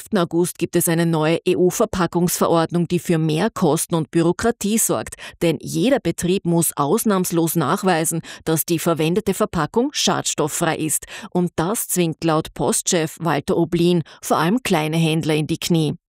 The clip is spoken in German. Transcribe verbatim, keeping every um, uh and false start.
fünften August gibt es eine neue E U-Verpackungsverordnung, die für mehr Kosten und Bürokratie sorgt. Denn jeder Betrieb muss ausnahmslos nachweisen, dass die verwendete Verpackung schadstofffrei ist. Und das zwingt laut Postchef Walter Oblin vor allem kleine Händler in die Knie.